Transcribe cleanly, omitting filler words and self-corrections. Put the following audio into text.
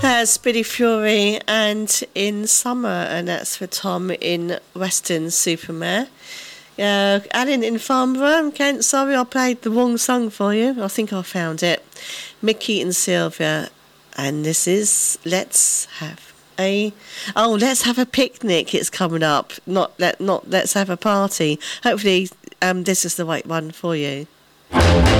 There's Billy Fury and In Summer, and that's for Tom in Weston-super-Mare. Alan in Farnborough, Kent, sorry I played the wrong song for you. I think I found it. Mickey and Sylvia, and this is Let's Have a Picnic. It's coming up. Not Let's Have a Party. Hopefully this is the right one for you.